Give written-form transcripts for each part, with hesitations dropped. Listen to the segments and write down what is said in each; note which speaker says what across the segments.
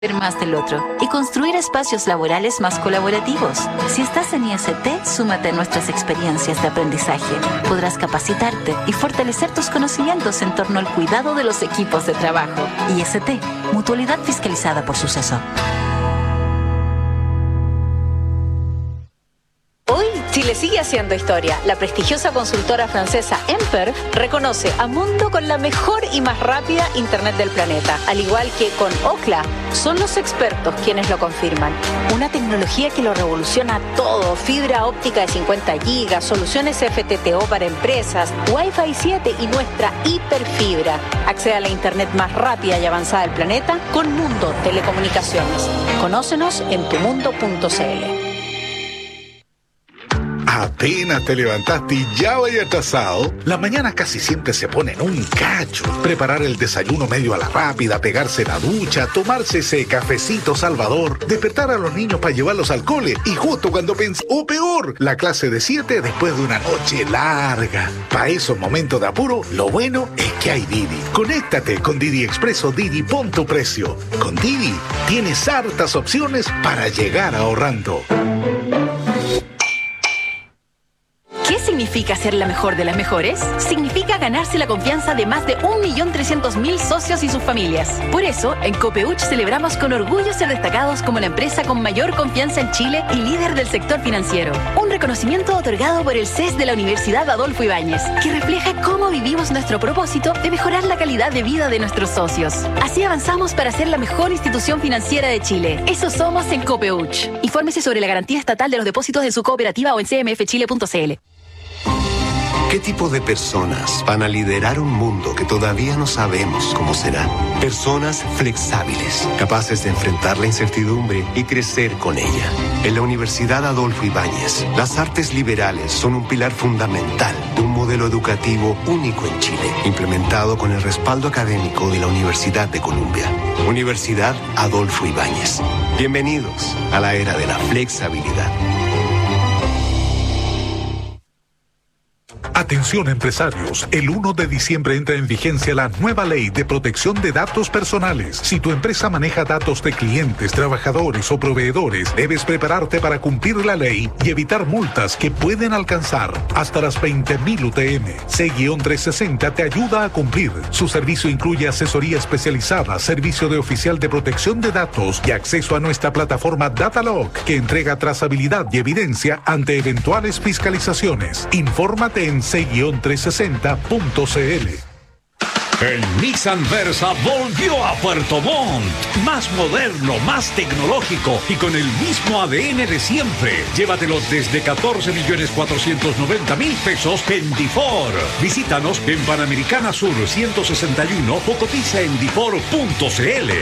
Speaker 1: más del otro y construir espacios laborales más colaborativos. Si estás en IST, súmate a nuestras experiencias de aprendizaje. Podrás capacitarte y fortalecer tus conocimientos en torno al cuidado de los equipos de trabajo. IST, Mutualidad fiscalizada por Suceso.
Speaker 2: Hoy, Chile sigue haciendo historia. La prestigiosa consultora francesa Emper reconoce a Mundo con la mejor y más rápida Internet del planeta. Al igual que con Ookla, son los expertos quienes lo confirman. Una tecnología que lo revoluciona todo. Fibra óptica de 50 gigas, soluciones FTTO para empresas, Wi-Fi 7 y nuestra hiperfibra. Accede a la Internet más rápida y avanzada del planeta con Mundo Telecomunicaciones. Conócenos en tumundo.cl.
Speaker 3: Apenas te levantaste y ya vaya atrasado. Las mañanas casi siempre se ponen un cacho. Preparar el desayuno medio a la rápida, pegarse la ducha, tomarse ese cafecito salvador, despertar a los niños para llevarlos al cole y justo cuando pensé, o peor, la clase de 7 después de una noche larga. Para esos momentos de apuro, lo bueno es que hay Didi. Conéctate con Didi Expreso Didi, pon tu precio. Con Didi tienes hartas opciones para llegar ahorrando.
Speaker 1: ¿Qué significa ser la mejor de las mejores? Significa ganarse la confianza de más de 1.300.000 socios y sus familias. Por eso, en Copeuch celebramos con orgullo ser destacados como la empresa con mayor confianza en Chile y líder del sector financiero. Un reconocimiento otorgado por el CES de la Universidad Adolfo Ibáñez, que refleja cómo vivimos nuestro propósito de mejorar la calidad de vida de nuestros socios. Así avanzamos para ser la mejor institución financiera de Chile. Eso somos en Copeuch. Infórmese sobre la garantía estatal de los depósitos de su cooperativa o en cmfchile.cl.
Speaker 4: ¿Qué tipo de personas van a liderar un mundo que todavía no sabemos cómo será? Personas flexibles, capaces de enfrentar la incertidumbre y crecer con ella. En la Universidad Adolfo Ibáñez, las artes liberales son un pilar fundamental de un modelo educativo único en Chile, implementado con el respaldo académico de la Universidad de Columbia. Universidad Adolfo Ibáñez. Bienvenidos a la era de la flexibilidad.
Speaker 3: Atención empresarios, el 1 de diciembre entra en vigencia la nueva ley de protección de datos personales. Si tu empresa maneja datos de clientes, trabajadores o proveedores, debes prepararte para cumplir la ley y evitar multas que pueden alcanzar hasta las 20.000 UTM. C-360 te ayuda a cumplir. Su servicio incluye asesoría especializada, servicio de oficial de protección de datos y acceso a nuestra plataforma Datalog, que entrega trazabilidad y evidencia ante eventuales fiscalizaciones. Infórmate en c-360.cl.
Speaker 5: El Nissan Versa volvió a Puerto Montt. Más moderno, más tecnológico y con el mismo ADN de siempre. Llévatelo desde 14.490.000 pesos en Difor. Visítanos en Panamericana Sur 161 o cotiza en difor.cl.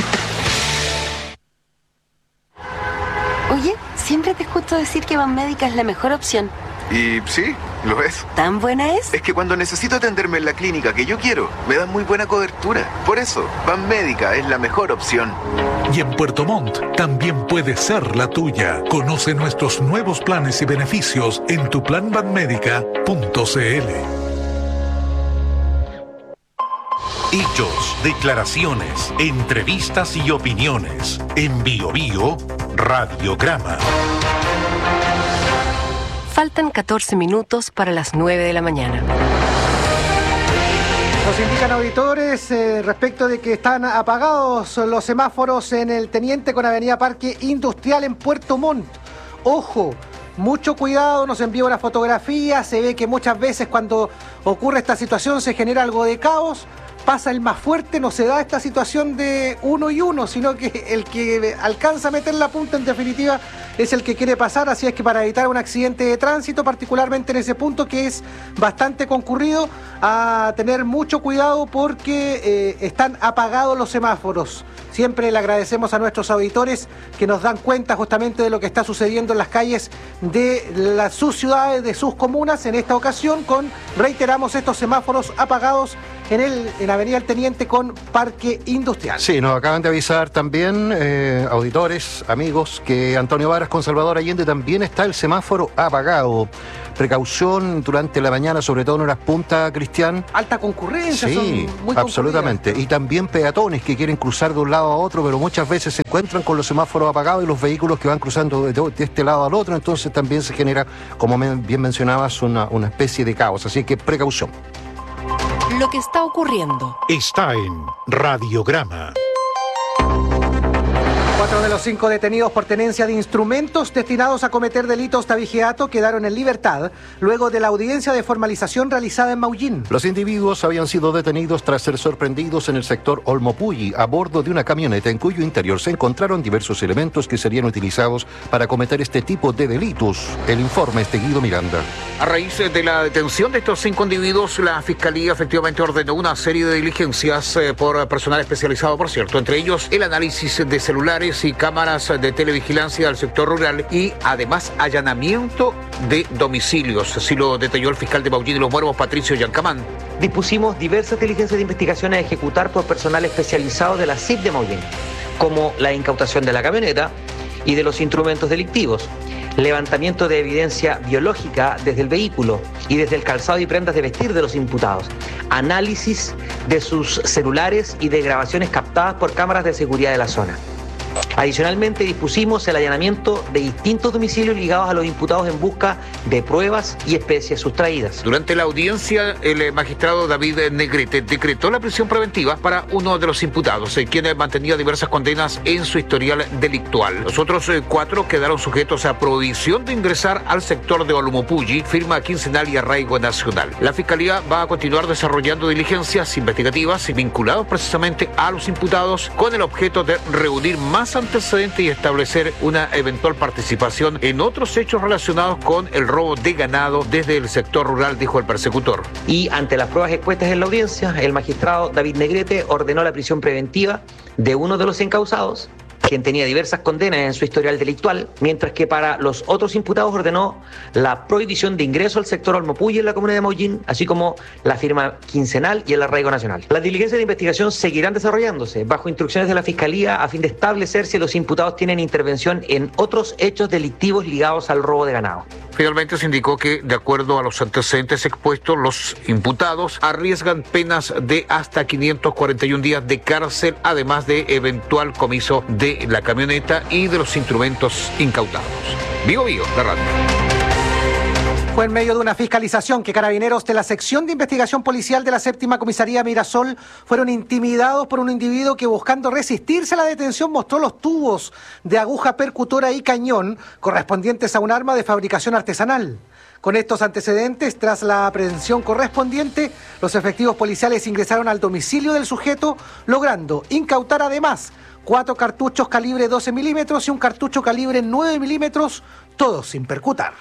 Speaker 6: Oye, siempre te escucho decir que Banmédica es la mejor opción.
Speaker 7: Y sí, lo es.
Speaker 6: ¿Tan buena es?
Speaker 7: Es que cuando necesito atenderme en la clínica que yo quiero, me dan muy buena cobertura. Por eso, Banmédica es la mejor opción.
Speaker 3: Y en Puerto Montt también puede ser la tuya. Conoce nuestros nuevos planes y beneficios en tuplanbanmedica.cl.
Speaker 8: Hechos, declaraciones, entrevistas y opiniones. En Bio Radiograma.
Speaker 6: Faltan 14 minutos para las 9 de la mañana.
Speaker 9: Nos indican auditores respecto de que están apagados los semáforos en el Teniente con Avenida Parque Industrial en Puerto Montt. Ojo, mucho cuidado, nos envía una fotografía, se ve que muchas veces cuando ocurre esta situación se genera algo de caos. Pasa el más fuerte, no se da esta situación de uno y uno, sino que el que alcanza a meter la punta en definitiva es el que quiere pasar, así es que para evitar un accidente de tránsito, particularmente en ese punto que es bastante concurrido, a tener mucho cuidado porque están apagados los semáforos. Siempre le agradecemos a nuestros auditores que nos dan cuenta justamente de lo que está sucediendo en las calles de sus ciudades, de sus comunas, en esta ocasión reiteramos, estos semáforos apagados en Avenida El Teniente con Parque Industrial.
Speaker 10: Sí, nos acaban de avisar también, auditores, amigos, que Antonio Varas con Salvador Allende también está el semáforo apagado. Precaución durante la mañana, sobre todo en horas punta, Cristian.
Speaker 9: Alta concurrencia,
Speaker 10: sí,
Speaker 9: son muy
Speaker 10: absolutamente. Y también peatones que quieren cruzar de un lado a otro, pero muchas veces se encuentran con los semáforos apagados y los vehículos que van cruzando de este lado al otro, entonces también se genera, como bien mencionabas, una especie de caos. Así que precaución.
Speaker 6: Lo que está ocurriendo.
Speaker 8: Está en Radiograma.
Speaker 9: 4 de los 5 detenidos por tenencia de instrumentos destinados a cometer delitos de abigeato quedaron en libertad luego de la audiencia de formalización realizada en Maullín.
Speaker 10: Los individuos habían sido detenidos tras ser sorprendidos en el sector Olmopulli a bordo de una camioneta en cuyo interior se encontraron diversos elementos que serían utilizados para cometer este tipo de delitos. El informe es de Guido Miranda.
Speaker 11: A raíz de la detención de estos 5 individuos, la Fiscalía efectivamente ordenó una serie de diligencias por personal especializado, por cierto, entre ellos el análisis de celulares y cámaras de televigilancia del sector rural y además allanamiento de domicilios, así lo detalló el fiscal de Maullín y Los Muermos, Patricio Yancamán.
Speaker 12: Dispusimos diversas diligencias de investigación a ejecutar por personal especializado de la CIP de Maullín, como la incautación de la camioneta y de los instrumentos delictivos, levantamiento de evidencia biológica desde el vehículo y desde el calzado y prendas de vestir de los imputados, análisis de sus celulares y de grabaciones captadas por cámaras de seguridad de la zona. Adicionalmente, dispusimos el allanamiento de distintos domicilios ligados a los imputados en busca de pruebas y especies sustraídas.
Speaker 11: Durante la audiencia, el magistrado David Negrete decretó la prisión preventiva para uno de los imputados, quien mantenía diversas condenas en su historial delictual. Los otros 4 quedaron sujetos a prohibición de ingresar al sector de Olmopulli, firma quincenal y arraigo nacional. La Fiscalía va a continuar desarrollando diligencias investigativas vinculadas precisamente a los imputados con el objeto de reunir más antecedentes y establecer una eventual participación en otros hechos relacionados con el robo de ganado desde el sector rural, dijo el persecutor.
Speaker 12: Y ante las pruebas expuestas en la audiencia, el magistrado David Negrete ordenó la prisión preventiva de uno de los encausados, quien tenía diversas condenas en su historial delictual, mientras que para los otros imputados ordenó la prohibición de ingreso al sector Olmopulli en la comuna de Maullín, así como la firma quincenal y el arraigo nacional. Las diligencias de investigación seguirán desarrollándose bajo instrucciones de la Fiscalía a fin de establecer si los imputados tienen intervención en otros hechos delictivos ligados al robo de ganado.
Speaker 11: Finalmente se indicó que, de acuerdo a los antecedentes expuestos, los imputados arriesgan penas de hasta 541 días de cárcel, además de eventual comiso de la camioneta y de los instrumentos incautados. Vigo, la radio.
Speaker 9: Fue en medio de una fiscalización que carabineros de la sección de investigación policial de la 7ª Comisaría Mirasol fueron intimidados por un individuo que, buscando resistirse a la detención, mostró los tubos de aguja percutora y cañón correspondientes a un arma de fabricación artesanal. Con estos antecedentes, tras la aprehensión correspondiente, los efectivos policiales ingresaron al domicilio del sujeto, logrando incautar además 4 cartuchos calibre 12 milímetros y un cartucho calibre 9 milímetros, todos sin percutar.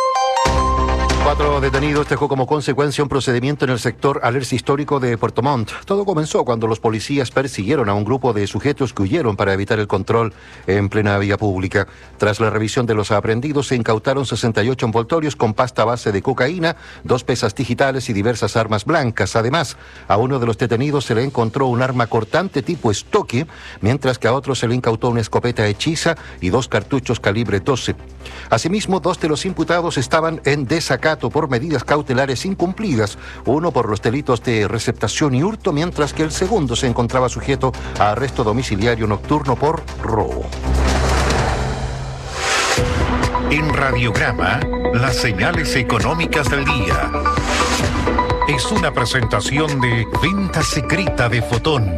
Speaker 10: 4 detenidos dejó como consecuencia un procedimiento en el sector Alerce histórico de Puerto Montt. Todo comenzó cuando los policías persiguieron a un grupo de sujetos que huyeron para evitar el control en plena vía pública. Tras la revisión de los aprehendidos, se incautaron 68 envoltorios con pasta base de cocaína, 2 pesas digitales y diversas armas blancas. Además, a uno de los detenidos se le encontró un arma cortante tipo estoque, mientras que a otro se le incautó una escopeta hechiza y 2 cartuchos calibre 12. Asimismo, 2 de los imputados estaban en desacato por medidas cautelares incumplidas, uno por los delitos de receptación y hurto, mientras que el segundo se encontraba sujeto a arresto domiciliario nocturno por robo.
Speaker 8: En Radiograma, las señales económicas del día. Es una presentación de Venta Secreta de Fotón.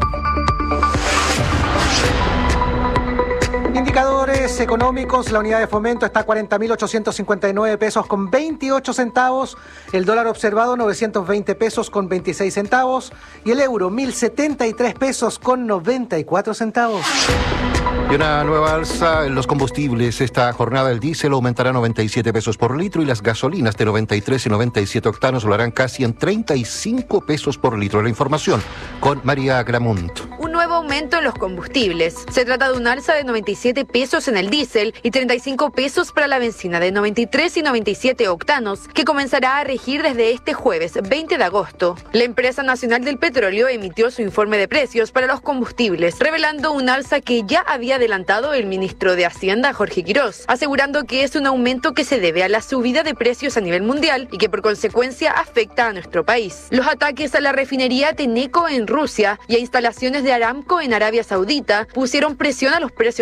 Speaker 9: Indicadores económicos, la unidad de fomento está a 40.859 pesos con 28 centavos, el dólar observado 920 pesos con 26 centavos y el euro 1.073 pesos con 94 centavos.
Speaker 10: Y una nueva alza en los combustibles. Esta jornada el diésel aumentará 97 pesos por litro y las gasolinas de 93 y 97 octanos lo harán casi en 35 pesos por litro. La información con María Gramunt.
Speaker 13: Un nuevo aumento en los combustibles. Se trata de un alza de 97 pesos en el diésel y 35 pesos para la benzina de 93 y 97 octanos, que comenzará a regir desde este jueves 20 de agosto. La Empresa Nacional del Petróleo emitió su informe de precios para los combustibles, revelando un alza que ya había adelantado el ministro de Hacienda, Jorge Quirós, asegurando que es un aumento que se debe a la subida de precios a nivel mundial y que por consecuencia afecta a nuestro país. Los ataques a la refinería Tenneco en Rusia y a instalaciones de Aramco en Arabia Saudita pusieron presión a los precios